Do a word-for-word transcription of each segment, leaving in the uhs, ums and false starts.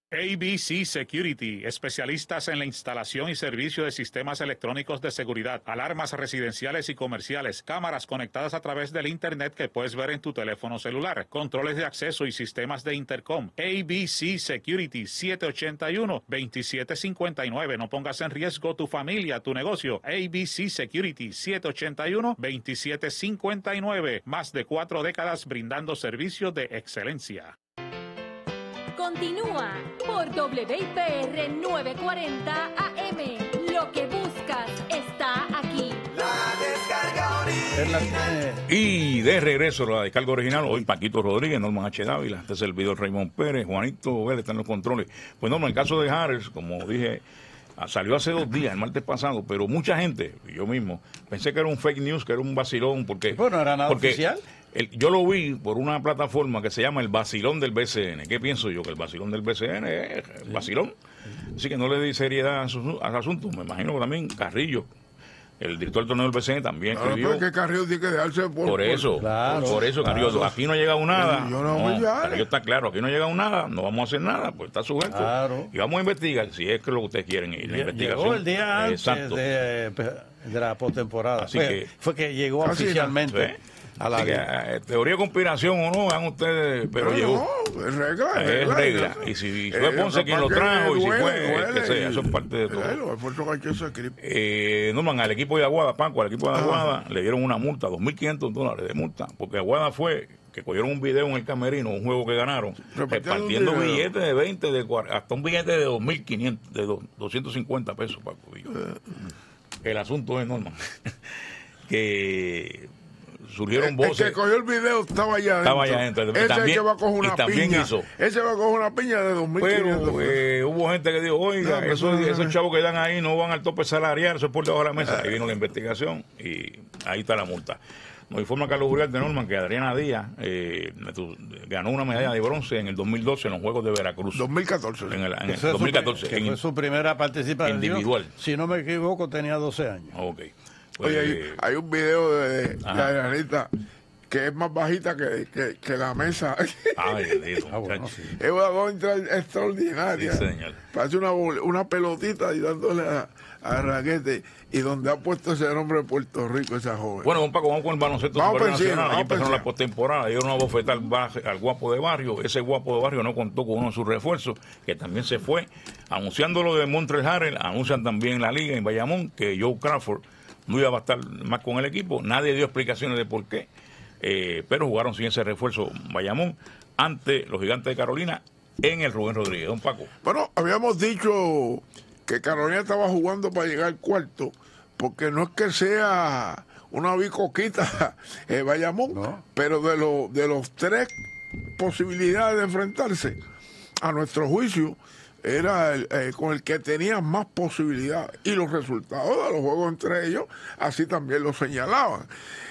A B C Security, especialistas en la instalación y servicio de sistemas electrónicos de seguridad, alarmas residenciales y comerciales, cámaras conectadas a través del Internet que puedes ver en tu teléfono celular, controles de acceso y sistemas de intercom. A B C Security, siete ocho uno, dos siete cinco nueve. No pongas en riesgo tu familia, tu negocio. A B C Security, siete ocho uno, dos siete cinco nueve. Más de cuatro décadas brindando servicios de excelencia. Continúa por W I P R novecientos cuarenta A M. Lo que buscas está aquí. La descarga original. Y de regreso a la descarga original, hoy Paquito Rodríguez, Norman H. Dávila, este servidor Raymond Pérez, Juanito Vélez está en los controles. Pues Norman, el caso de Harris, como dije, salió hace dos días, el martes pasado, pero mucha gente, yo mismo, pensé que era un fake news, que era un vacilón, porque... Bueno, no era nada porque oficial. El, yo lo vi por una plataforma que se llama el vacilón del B C N. ¿Qué pienso yo? Que el vacilón del B C N es el vacilón. Así que no le di seriedad a su, al asunto. Me imagino que también Carrillo, el director del torneo del B C N, también Claro, escribió. pero es que Carrillo tiene que dejarse por... Por eso, Claro, por eso, Carrillo, claro. aquí no ha llegado nada. Yo no, No, pues ya. Carrillo está claro, aquí no ha llegado nada, no vamos a hacer nada, pues está sujeto. Claro. Y vamos a investigar si es que lo que ustedes quieren ir. La Llegó investigación. el día antes Exacto. de, de la postemporada. Así Fue, que- fue que llegó Casi oficialmente ¿Sí? a la Así que, liga. eh, teoría de conspiración o no, vean ustedes, pero No, llegó. no, es regla, es Es regla. regla. Y Y si Eh, fue Ponce quien lo capaz que trajo, y si duele, fue el duele, que sea, y- eso es parte de todo. Eh, Los esfuerzos que hay que hacer. Eh, Norman, al equipo de Aguada, Paco, al equipo de Aguada, le dieron una multa, dos mil quinientos dólares de multa, porque Aguada fue que cogieron un video en el camerino, un juego que ganaron, Repitieron repartiendo un video. billetes de veinte, de cuar- hasta un billete de dos mil quinientos, de do- doscientos cincuenta pesos, Paco. Y yo, el asunto es, Norman, que surgieron El voces. que cogió el video estaba allá adentro. Estaba allá adentro. Y Ese es el también- que va a coger y una también piña. hizo. Ese va a coger una piña de dos mil quinientos Pero eh, hubo gente que dijo, oiga, No, pero esos, eso no- esos chavos que dan ahí no van al tope salarial, eso es por debajo de la mesa. Ahí vino la investigación y ahí está la multa. Nos informa Carlos Uriarte, Norman, que Adriana Díaz eh, ganó una medalla de bronce en el dos mil doce en los Juegos de Veracruz. dos mil catorce. En el, en el Ese es dos mil catorce. Su, que en- fue su primera participación. individual. Si no me equivoco, tenía doce años. Ok. Pues, Oye, hay, hay un video de, de Ajá. Adrianita que es más bajita que, que, que la mesa. ay, bendito, Ah, bueno, muchacho. sí. Es una cosa extra- extraordinaria. Sí, señor. Parece una, bol- una pelotita y dándole a, a raquete. Y donde ha puesto ese nombre de Puerto Rico, esa joven. Bueno, don Paco, vamos con el baloncesto Vamos superior por encima, nacional. Aquí vamos por empezaron la encima. postemporada. Dieron una bofetada al, baje- al guapo de barrio. Ese guapo de barrio no contó con uno de sus refuerzos, que también se fue. Anunciando lo de Montreal Harrell, anuncian también en la liga en Bayamón que Joe Crawford no iba a estar más con el equipo. Nadie dio explicaciones de por qué. Eh, pero jugaron sin ese refuerzo Bayamón ante los Gigantes de Carolina en el Rubén Rodríguez. Don Paco. Bueno, habíamos dicho que Carolina estaba jugando para llegar al cuarto, porque no es que sea una bicoquita eh, Bayamón, No. pero de, lo- de los tres posibilidades de enfrentarse, a nuestro juicio, era el, eh, con el que tenía más posibilidades. Y los resultados de los juegos entre ellos, así también lo señalaban.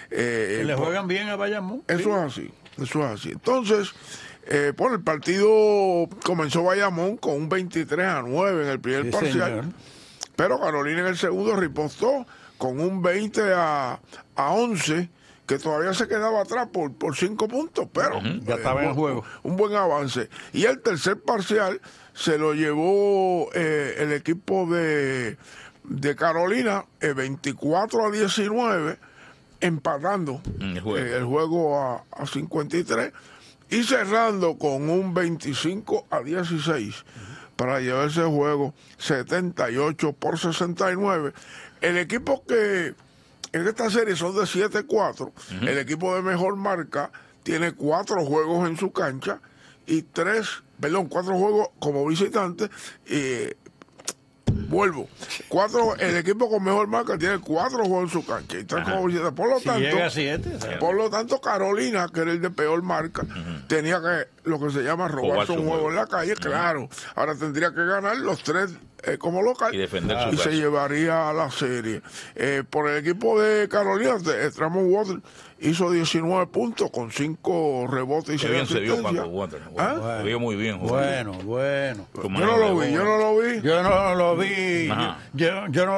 Eh, ¿Le por- juegan bien a Bayamón? eso es así, eso es así. Entonces, eh, por el partido comenzó Bayamón con un veintitrés a nueve en el primer Sí, parcial, señor. pero Carolina en el segundo ripostó con un veinte a once, que todavía se quedaba atrás por, por cinco puntos, pero Ya estaba en un- juego. Un buen avance. Y el tercer parcial se lo llevó eh, el equipo de, de Carolina, eh, veinticuatro a diecinueve, empatando Mm, el juego. eh, el juego a, a cincuenta y tres y cerrando con un veinticinco a dieciséis para llevarse el juego setenta y ocho por sesenta y nueve. El equipo que en esta serie son de siete cuatro, el equipo de mejor marca tiene cuatro juegos en su cancha y tres, perdón, cuatro juegos como visitante. Y vuelvo, cuatro, el equipo con mejor marca tiene cuatro juegos en su cancha y tres como visitante. Por lo Si tanto, llega a siete. o sea, por lo tanto, Carolina, que era el de peor marca, tenía que, lo que se llama, robarse Robarse un un juego juego. en la calle, claro. Ahora tendría que ganar los tres eh, como local Y defender su y se casa. llevaría a la serie. Eh, por el equipo de Carolina, de, Tremont Water hizo diecinueve puntos con cinco rebotes y Qué seis bien se vio asistencias. Paco Water. ¿Ah? Se vio muy bien. Juan. Bueno, bueno. Con Yo manejo no lo de vi, yo bola. no lo vi. Yo no lo vi. Ajá. Yo, yo no.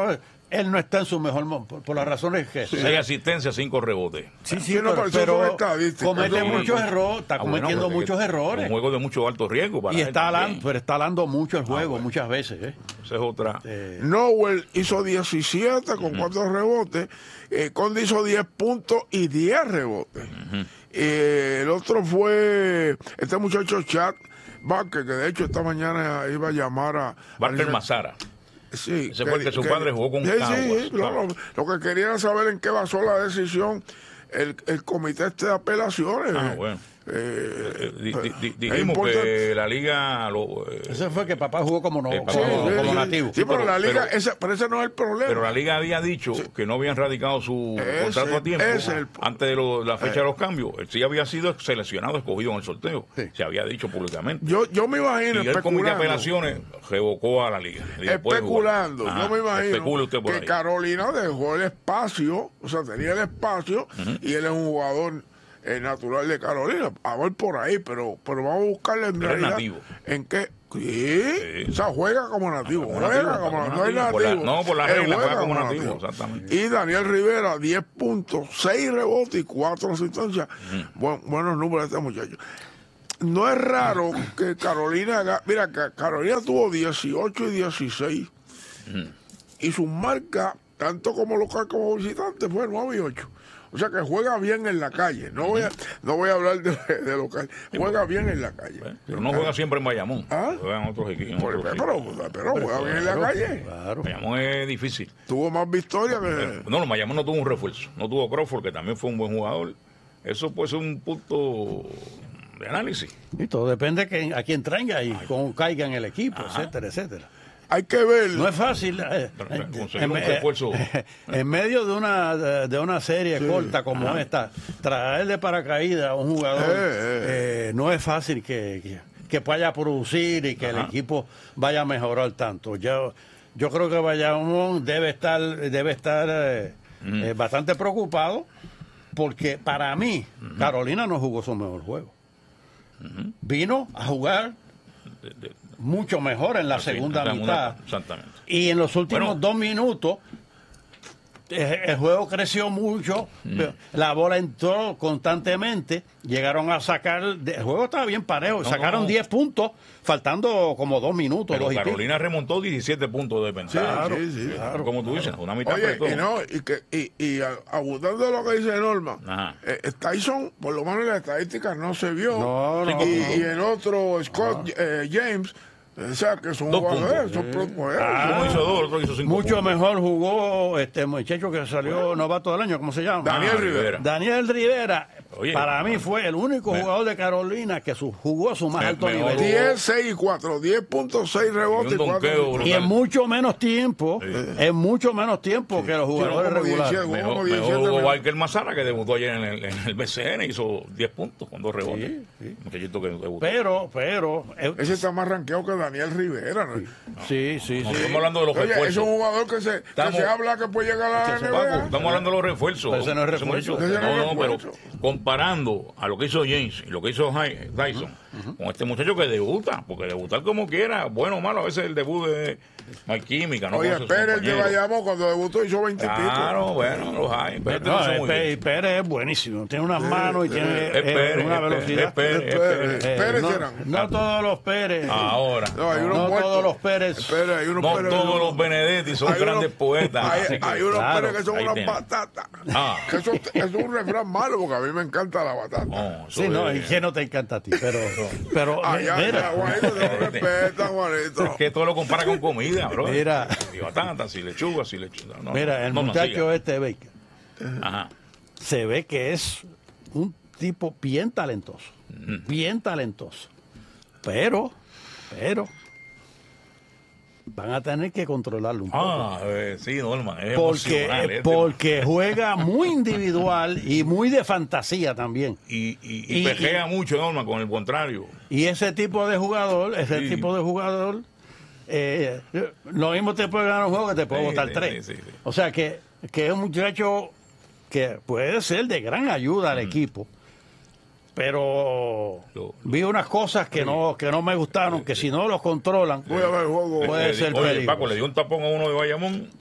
él no está en su mejor momento, por, por las razones que... Seis asistencias, cinco rebotes. Sí, sí, Sí, no, pero, pero eso son pero estadísticas. comete Eso- muchos errores, está Ah, bueno, cometiendo porque muchos es errores. Un juego de mucho alto riesgo para Y él está también. alando, pero está alando mucho el juego muchas veces. ¿eh? Esa es otra. Eh, Nowell hizo diecisiete con cuatro rebotes. Eh, Conde hizo diez puntos y diez rebotes. Eh, el otro fue este muchacho Chad Barker, que de hecho esta mañana iba a llamar a... Barker a- Mazara. Sí, Ese fue el que su padre jugó con sí, Caguas, sí, sí, claro. claro. Lo que quería era saber en qué basó la decisión el, el comité este de apelaciones. Ah, bueno. Eh, Eh, di- di- di- es dijimos importante. que la liga lo, eh, ese fue que papá jugó como, no, Eh, como, Sí, sí, como sí. nativo. Sí, pero, pero- la liga, pero- ese, pero ese no es el problema. pero la liga había dicho que no habían radicado su Ese- contrato a tiempo ese es el- antes de lo- la fecha de los cambios. Él sí había sido seleccionado, escogido en el sorteo. Sí. Se había dicho públicamente. Yo, yo me imagino Y el comité de especulando, apelaciones revocó a la liga. Y después especulando, jugó. Ajá, yo me imagino especule usted por que ahí. Carolina dejó el espacio, o sea, tenía el espacio y él es un jugador eh, natural de Carolina. A ver por ahí, pero, pero vamos a buscarle en Pero es realidad nativo. en qué. Sí, Sí. o sea, juega como nativo, como juega nativo, como como no es nativo. Por la- nativo. no, por la él regla, juega como nativo, exactamente. Y Daniel Rivera, diez puntos, seis rebotes y cuatro asistencias. Buen- buenos números de este muchacho. No es raro que Carolina haga- mira, que Carolina tuvo dieciocho y dieciséis y sus marcas, tanto como local como visitante, fue nueve y ocho. O sea que juega bien en la calle. No voy a, no voy a hablar de, de local. Juega bien en la calle. Pero no juega siempre en Bayamón. ¿Ah? Juega en otros equipos. en Por- otros pero, equipos. pero juega bien en la calle. Claro. Bayamón es difícil. Tuvo más victorias que. No, no, Bayamón no tuvo un refuerzo. No tuvo Crawford, que también fue un buen jugador. Eso puede ser un punto de análisis. Y todo depende que, a quién traiga y cómo caiga en el equipo, Ajá. etcétera, etcétera. Hay que ver. No es fácil. eh, Pero, eh, conseguir en, un eh, refuerzo. en medio de una de, de una serie corta como esta, traer de paracaídas a un jugador Eh, eh, no es fácil que, que, que vaya a producir y que el Ajá. equipo vaya a mejorar tanto. Yo, yo creo que Bayamón debe estar, debe estar eh, eh, bastante preocupado porque para mí Carolina no jugó su mejor juego. Vino a jugar De- de- mucho mejor en la así, segunda en mitad. Exactamente. Y en los últimos Bueno. dos minutos, eh, el juego creció mucho, la bola entró constantemente, llegaron a sacar, de- el juego estaba bien parejo, No, sacaron no. diez puntos, faltando como dos minutos, Pero dos y pico. Carolina remontó diecisiete puntos de ventaja. Claro, sí, sí, Eh, claro. Como tú dices, una mitad Oye, apretó. y no, y que, y, y a- abundando de lo que dice Norma, Ajá. eh, Tyson, por lo menos en las estadísticas no se vio. No, no, y, no. y el otro, Scott eh, James, o sea, que son Dos jugadores, puntos. son pro- Ah, Uno hizo dos, el otro hizo cinco. Mucho puntos. mejor jugó este muchacho que salió novato del año, ¿cómo se llama? Daniel Ah, Rivera. Daniel Rivera, Oye, para mí fue el único me- jugador de Carolina que su, jugó a su más Me- alto mejor nivel. diez, seis y cuatro, diez punto seis rebotes Y y un cuatro donqueo asistencias. Y en mucho menos tiempo, Sí. en mucho menos tiempo que los jugadores como regulares. diecisiete, Mejor, como mejor diecisiete jugó minutos. Walker Mazara, que debutó ayer en el, en el B C N, hizo diez puntos con dos rebotes. Sí, sí. Muchachito que debutó. Pero, pero, eh, Ese está más rankeado que Daniel Rivera. ¿no? sí, sí, No, sí. estamos hablando de los Oye, es refuerzos. un jugador que se, que Estamos- se habla que puede llegar a la Que se- N B A. Paco, estamos hablando de los refuerzos. Pero ese no es Ese refuerzo. muchacho- Ese no es No, no, pero refuerzo. comparando a lo que hizo James y lo que hizo Hy- Dyson con este muchacho que debuta, porque debutar como quiera, bueno o malo, a veces el debut de, no hay química, no Oye, conoce a sus Pérez, el que compañeros. vayamos cuando debutó hizo veinte y pico. Claro, bueno, los hay. Pérez No, lo hizo eh, muy Pe- bien. Pérez es buenísimo. Tiene unas manos y tiene Es eh, Pérez, una es Pérez, velocidad. es Pérez, es Pérez. Pérez. Eh, Pérez no, eran. no todos los Pérez. Ahora, No, hay unos no muertos. todos los Pérez. Espera, hay unos no Pérez- todos los Benedetti son hay unos- grandes poetas. Hay, así que- hay unos claro, Pérez que son ahí unas tiene. batatas. Ah. Que eso, eso es un refrán malo porque a mí me encanta la batata. No, eso Sí, no, es- y que no te encanta a ti, pero, pero Ah, ya, mira, ya, Juanito, te lo respeta, Juanito. que todo lo compara con comida, bro. Mira. Y batatas, y lechugas, y lechugas. No, mira, el no, no, muchacho siga. este Baker Ajá. se ve que es un tipo bien talentoso, bien talentoso, pero, pero van a tener que controlarlo un poco. Ah, eh, sí, Norman, es Porque, emocional este. porque juega muy individual y muy de fantasía también. Y, y, y y- pejea mucho, Norman, con el contrario. Y ese tipo de jugador, ese Sí. tipo de jugador, eh, lo mismo te puede ganar un juego que te puede Sí, botar sí, tres. sí, sí, sí. O sea que, que es un muchacho que puede ser de gran ayuda al equipo. Pero Lo- vi unas cosas que no que no me gustaron, que si no los controlan, Voy a ver el juego. Puede Le- ser Oye, peligroso. Paco, le dio un tapón a uno de Bayamón.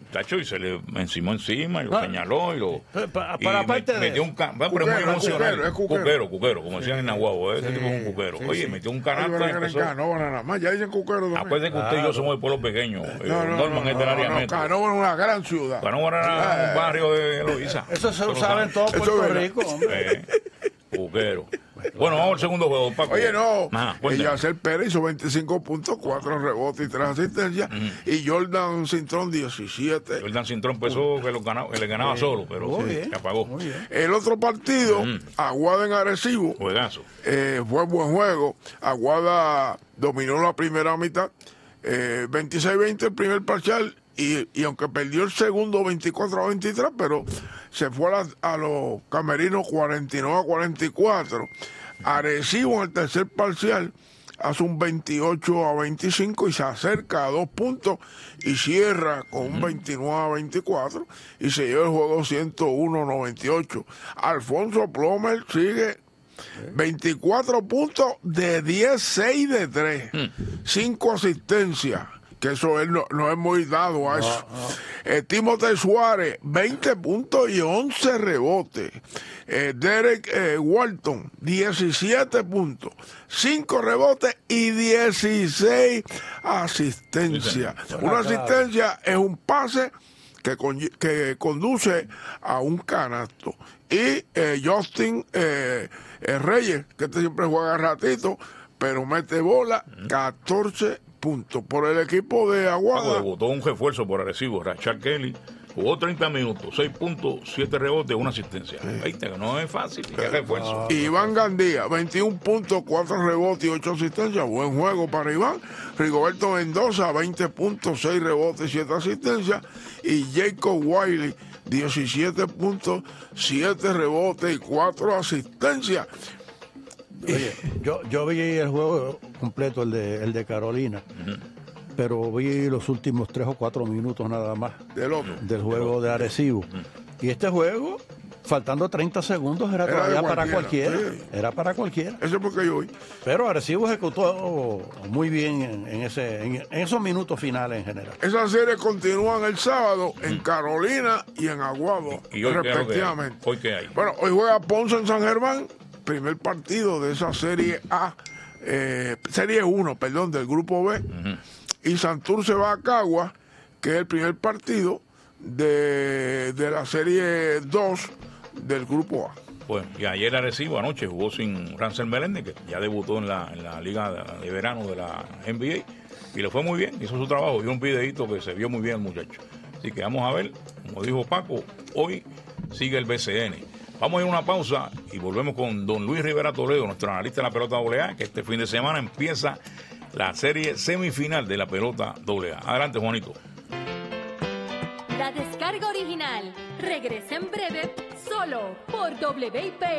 Tacho, y se le encimó encima y lo Ah. señaló y lo. Para, y para me- parte de metió eso. un ca- bueno, pero Cuquero, es muy emocional. cuquero, es cuquero. Cuquero, cuquero, como decían en Nahuatl, ese Sí, tipo es un cuquero. sí, Oye, sí. metió un Ay, canasto y pero que empezó. Canóvana nada más, ya dicen Cuquero también. Acuérdense que usted y yo somos de pueblos pequeños. eh, No, no, Norman no, es del área no, no, metro. Canóvana es una gran ciudad. Canóvana era un barrio de Loíza. Eso se Tú lo usaba en sabes. todo Eso Puerto es verdad. Rico, hombre. Eh, Cuquero. Bueno, vamos al segundo juego, Paco. Oye, no, Ajá, y cuéntame. Yacel Pérez hizo veinticinco puntos, cuatro rebotes y tres asistencias. Y Jordan Cintrón diecisiete. Jordan Cintrón empezó que, lo ganaba, que le ganaba solo, pero Muy sí, bien, se apagó. muy bien. El otro partido, Aguada en Arecibo, Juegazo. eh, fue buen juego. Aguada dominó la primera mitad, eh, veintiséis veinte el primer parcial. Y, y aunque perdió el segundo veinticuatro a veintitrés, pero se fue a, la- a los camerinos cuarenta y nueve a cuarenta y cuatro. Arecibo en el tercer parcial hace un veintiocho a veinticinco y se acerca a dos puntos y cierra con un veintinueve a veinticuatro y se lleva el juego ciento uno a noventa y ocho. Alfonso Plomer sigue veinticuatro puntos de diez, seis de tres, cinco asistencias, que eso él no, no es muy dado a eso. Eh, Timote Suárez, veinte puntos y once rebotes. Eh, Derek eh, Walton, diecisiete puntos, cinco rebotes y dieciséis asistencias. Una asistencia es un pase que, con- que conduce a un canasto. Y eh, Justin eh, eh, Reyes, que este siempre juega ratito, pero mete bola, catorce puntos. Por el equipo de Paco Aguada, debutó un refuerzo por Arecibo, Rachel Kelly. Jugó treinta minutos, seis puntos, siete rebotes, una asistencia. Viste que no es fácil, qué refuerzo. Iván Gandía, veintiún puntos, cuatro rebotes y ocho asistencias. Buen juego para Iván. Rigoberto Mendoza, veinte puntos, seis rebotes y siete asistencias. Y Jacob Wiley, diecisiete puntos, siete rebotes y cuatro asistencias. Oye, yo, yo vi el juego completo, el de, el de Carolina, pero vi los últimos tres o cuatro minutos nada más Del otro. del juego de Arecibo. Y este juego, faltando treinta segundos, era, Era de todavía para cualquiera, cualquiera. sí. Era para cualquiera. Eso es porque yo vi. Pero Arecibo ejecutó muy bien en, en ese, en, en esos minutos finales en general. Esas series continúan el sábado en Carolina y en Aguado, ¿Y hoy qué es lo que hay? respectivamente. ¿Hoy qué hay? Bueno, hoy juega Ponce en San Germán, primer partido de esa serie A, eh, serie uno, perdón, del grupo B. Y Santurce va a Cagua, que es el primer partido de, de la serie dos del grupo A. Pues, y ayer Arecibo anoche jugó sin Rancel Meléndez, que ya debutó en la, en la liga de, de verano de la N B A, y le fue muy bien, hizo su trabajo, vio un videito que se vio muy bien el muchacho. Así que vamos a ver, como dijo Paco, hoy sigue el B C N. Vamos a ir a una pausa y volvemos con don Luis Rivera Toledo, nuestro analista de la pelota doble A, que este fin de semana empieza la serie semifinal de la pelota doble A. Adelante, Juanito. La descarga original regresa en breve solo por W I P R.